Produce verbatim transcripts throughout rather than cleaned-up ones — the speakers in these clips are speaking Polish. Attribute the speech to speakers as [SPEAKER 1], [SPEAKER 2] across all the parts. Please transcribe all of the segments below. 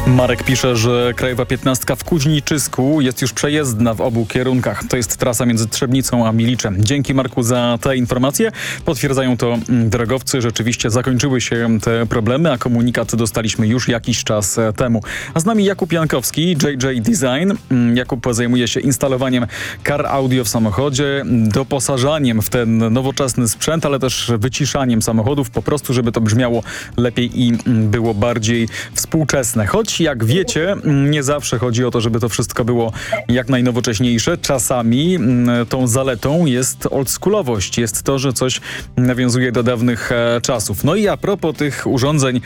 [SPEAKER 1] Marek pisze, że Krajowa piętnastka w Kuźniczysku jest już przejezdna w obu kierunkach. To jest trasa między Trzebnicą a Miliczem. Dzięki Marku za te informacje. Potwierdzają to drogowcy. Rzeczywiście zakończyły się te problemy, a komunikat dostaliśmy już jakiś czas temu. A z nami Jakub Jankowski, J J Design. Jakub zajmuje się instalowaniem car audio w samochodzie, doposażaniem w ten nowoczesny sprzęt, ale też wyciszaniem samochodów, po prostu, żeby to brzmiało lepiej i było bardziej współczesne. Choć jak wiecie, nie zawsze chodzi o to, żeby to wszystko było jak najnowocześniejsze. Czasami tą zaletą jest oldschoolowość. Jest to, że coś nawiązuje do dawnych czasów. No i a propos tych urządzeń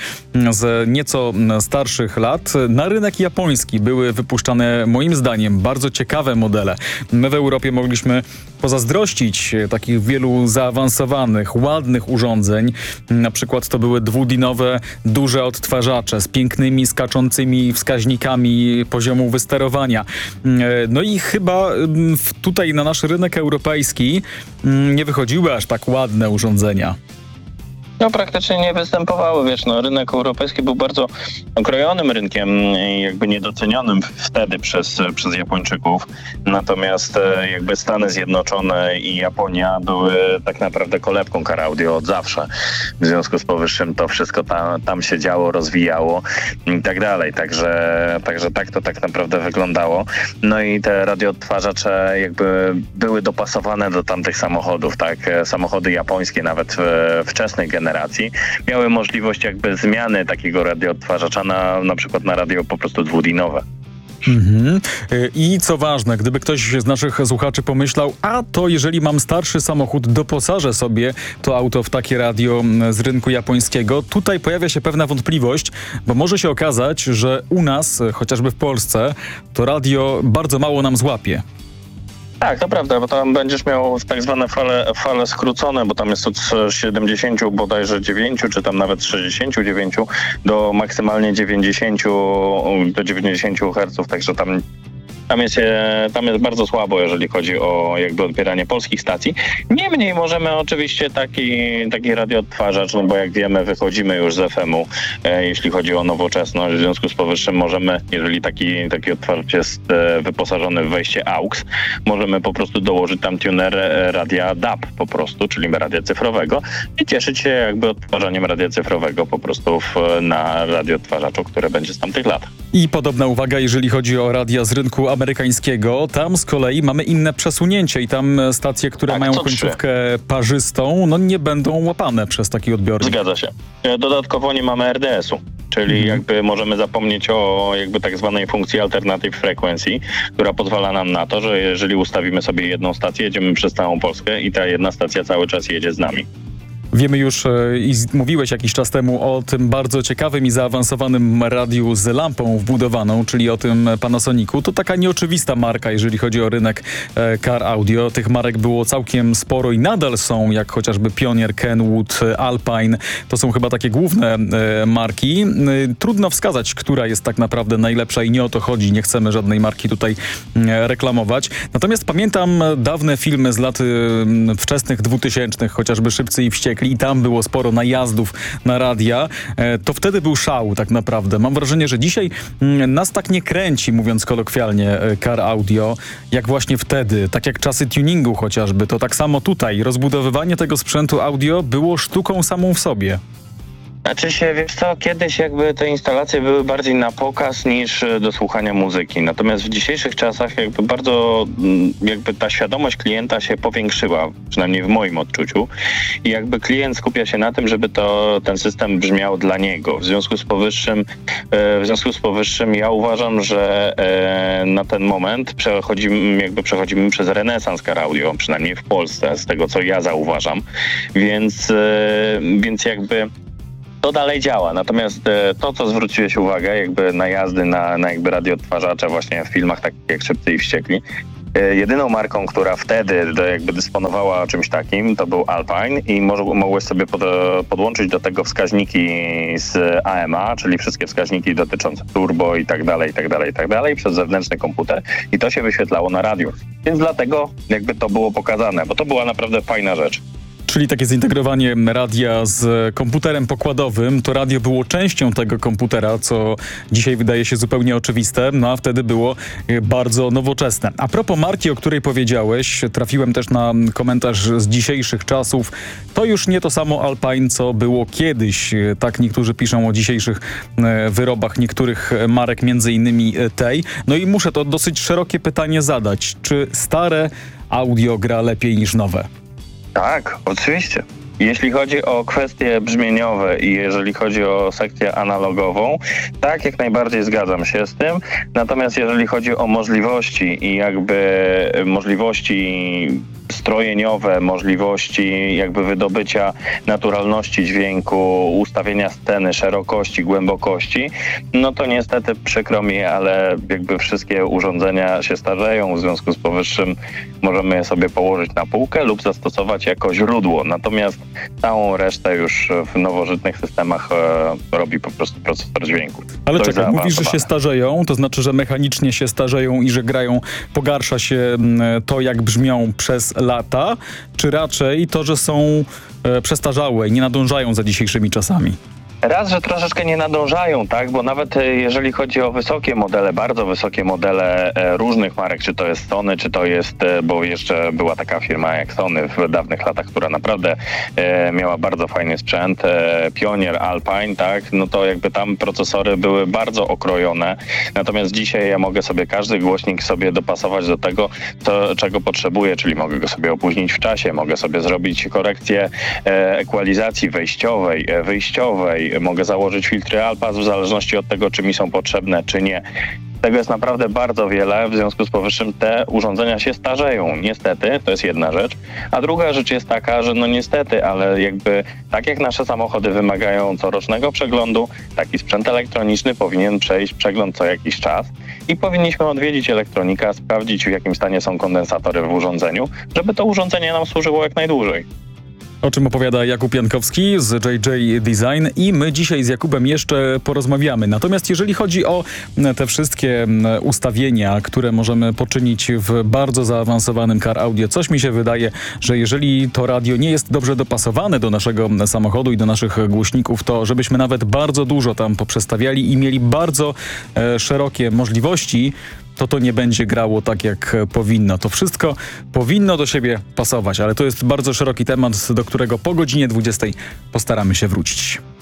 [SPEAKER 1] z nieco starszych lat, na rynek japoński były wypuszczane moim zdaniem bardzo ciekawe modele. My w Europie mogliśmy pozazdrościć takich wielu zaawansowanych, ładnych urządzeń. Na przykład to były dwudinowe, duże odtwarzacze z pięknymi, skaczącymi wskaźnikami poziomu wysterowania. No i chyba tutaj na nasz rynek europejski nie wychodziły aż tak ładne urządzenia.
[SPEAKER 2] No praktycznie nie występowały, wiesz, no rynek europejski był bardzo okrojonym rynkiem, jakby niedocenionym wtedy przez, przez Japończyków. Natomiast jakby Stany Zjednoczone i Japonia były tak naprawdę kolebką car audio od zawsze. W związku z powyższym to wszystko tam, tam się działo, rozwijało i tak dalej. Także, także tak to tak naprawdę wyglądało. No i te radioodtwarzacze jakby były dopasowane do tamtych samochodów, tak? Samochody japońskie nawet wczesnej generacji miały możliwość jakby zmiany takiego radioodtwarzacza na, na przykład na radio po prostu dwudinowe.
[SPEAKER 1] Mhm. I co ważne, gdyby ktoś z naszych słuchaczy pomyślał, a to jeżeli mam starszy samochód, doposażę sobie to auto w takie radio z rynku japońskiego, tutaj pojawia się pewna wątpliwość, bo może się okazać, że u nas, chociażby w Polsce, to radio bardzo mało nam złapie.
[SPEAKER 2] Tak, to prawda, bo tam będziesz miał tak zwane fale, fale skrócone, bo tam jest od siedemdziesięciu bodajże dziewięciu, czy tam nawet sześćdziesięciu dziewięciu do maksymalnie dziewięćdziesięciu do dziewięćdziesięciu herców, także tam Tam jest, tam jest bardzo słabo, jeżeli chodzi o jakby odbieranie polskich stacji. Niemniej możemy oczywiście taki, taki radioodtwarzacz, no bo jak wiemy, wychodzimy już z F M-u, e, jeśli chodzi o nowoczesność. W związku z powyższym możemy, jeżeli taki, taki odtwarzacz jest e, wyposażony w wejście A U X, możemy po prostu dołożyć tam tuner radia D A B po prostu, czyli radia cyfrowego i cieszyć się jakby odtwarzaniem radia cyfrowego po prostu w, na radioodtwarzaczu, które będzie z tamtych lat.
[SPEAKER 1] I podobna uwaga, jeżeli chodzi o radia z rynku amerykańskiego. Tam z kolei mamy inne przesunięcie i tam stacje, które
[SPEAKER 2] tak,
[SPEAKER 1] mają końcówkę parzystą, no nie będą łapane przez taki odbiornik.
[SPEAKER 2] Zgadza się. Dodatkowo nie mamy R D S-u, czyli mhm. jakby możemy zapomnieć o jakby tak zwanej funkcji Alternative Frequency, która pozwala nam na to, że jeżeli ustawimy sobie jedną stację, jedziemy przez całą Polskę i ta jedna stacja cały czas jedzie z nami.
[SPEAKER 1] Wiemy już i mówiłeś jakiś czas temu o tym bardzo ciekawym i zaawansowanym radiu z lampą wbudowaną, czyli o tym Panasonicu. To taka nieoczywista marka, jeżeli chodzi o rynek car audio. Tych marek było całkiem sporo i nadal są, jak chociażby Pionier, Kenwood, Alpine. To są chyba takie główne marki. Trudno wskazać, która jest tak naprawdę najlepsza i nie o to chodzi. Nie chcemy żadnej marki tutaj reklamować. Natomiast pamiętam dawne filmy z lat wczesnych dwutysięcznych, chociażby Szybcy i Wściekli. I tam było sporo najazdów na radia, to wtedy był szał tak naprawdę. Mam wrażenie, że dzisiaj nas tak nie kręci, mówiąc kolokwialnie, car audio, jak właśnie wtedy. Tak jak czasy tuningu chociażby, to tak samo tutaj. Rozbudowywanie tego sprzętu audio było sztuką samą w sobie.
[SPEAKER 2] Znaczy się, wiesz co, kiedyś jakby te instalacje były bardziej na pokaz niż do słuchania muzyki. Natomiast w dzisiejszych czasach jakby bardzo jakby ta świadomość klienta się powiększyła, przynajmniej w moim odczuciu. I jakby klient skupia się na tym, żeby to ten system brzmiał dla niego. W związku z powyższym, w związku z powyższym ja uważam, że na ten moment przechodzimy, jakby przechodzimy przez renesans car audio, przynajmniej w Polsce, z tego co ja zauważam. Więc, więc jakby to dalej działa, natomiast to, co zwróciłeś uwagę, jakby najazdy na, na jakby radioodtwarzacze właśnie w filmach takich jak Szybcy i Wściekli, jedyną marką, która wtedy jakby dysponowała czymś takim, to był Alpine i mo- mogłeś sobie pod, podłączyć do tego wskaźniki z A M A, czyli wszystkie wskaźniki dotyczące turbo i tak dalej, i tak dalej, i tak dalej, przez zewnętrzny komputer i to się wyświetlało na radiu. Więc dlatego jakby to było pokazane, bo to była naprawdę fajna rzecz.
[SPEAKER 1] Czyli takie zintegrowanie radia z komputerem pokładowym. To radio było częścią tego komputera, co dzisiaj wydaje się zupełnie oczywiste, no a wtedy było bardzo nowoczesne. A propos marki, o której powiedziałeś, trafiłem też na komentarz z dzisiejszych czasów. To już nie to samo Alpine, co było kiedyś. Tak niektórzy piszą o dzisiejszych wyrobach niektórych marek, między innymi tej. No i muszę to dosyć szerokie pytanie zadać. Czy stare audio gra lepiej niż nowe?
[SPEAKER 2] Tak, oczywiście. Jeśli chodzi o kwestie brzmieniowe i jeżeli chodzi o sekcję analogową, tak, jak najbardziej zgadzam się z tym. Natomiast jeżeli chodzi o możliwości i jakby możliwości strojeniowe, możliwości jakby wydobycia naturalności dźwięku, ustawienia sceny, szerokości, głębokości, no to niestety przykro mi, ale jakby wszystkie urządzenia się starzeją, w związku z powyższym możemy je sobie położyć na półkę lub zastosować jako źródło. Natomiast całą resztę już w nowożytnych systemach e, robi po prostu procesor dźwięku.
[SPEAKER 1] Ale
[SPEAKER 2] To
[SPEAKER 1] czekaj,
[SPEAKER 2] jest
[SPEAKER 1] mówisz, że się
[SPEAKER 2] zaawansowane.
[SPEAKER 1] starzeją, to znaczy, że mechanicznie się starzeją i że grają, pogarsza się mm, to, jak brzmią przez lata, czy raczej to, że są e, przestarzałe i nie nadążają za dzisiejszymi czasami?
[SPEAKER 2] Raz, że troszeczkę nie nadążają, tak, bo nawet e, jeżeli chodzi o wysokie modele, bardzo wysokie modele e, różnych marek, czy to jest Sony, czy to jest, e, bo jeszcze była taka firma jak Sony w dawnych latach, która naprawdę e, miała bardzo fajny sprzęt, e, Pionier, Alpine, tak, no to jakby tam procesory były bardzo okrojone, natomiast dzisiaj ja mogę sobie każdy głośnik sobie dopasować do tego, co, czego potrzebuję, czyli mogę go sobie opóźnić w czasie, mogę sobie zrobić korekcję e, ekwalizacji wejściowej, e, wyjściowej, mogę założyć filtry Alpaz w zależności od tego, czy mi są potrzebne, czy nie. Tego jest naprawdę bardzo wiele, w związku z powyższym te urządzenia się starzeją. Niestety, to jest jedna rzecz. A druga rzecz jest taka, że no niestety, ale jakby tak jak nasze samochody wymagają corocznego przeglądu, taki sprzęt elektroniczny powinien przejść przegląd co jakiś czas i powinniśmy odwiedzić elektronika, sprawdzić, w jakim stanie są kondensatory w urządzeniu, żeby to urządzenie nam służyło jak najdłużej.
[SPEAKER 1] O czym opowiada Jakub Jankowski z J J Design i my dzisiaj z Jakubem jeszcze porozmawiamy. Natomiast jeżeli chodzi o te wszystkie ustawienia, które możemy poczynić w bardzo zaawansowanym car audio, coś mi się wydaje, że jeżeli to radio nie jest dobrze dopasowane do naszego samochodu i do naszych głośników, to żebyśmy nawet bardzo dużo tam poprzestawiali i mieli bardzo e, szerokie możliwości, to to nie będzie grało tak, jak powinno. To wszystko powinno do siebie pasować, ale to jest bardzo szeroki temat, do którego po godzinie dwudziestej postaramy się wrócić.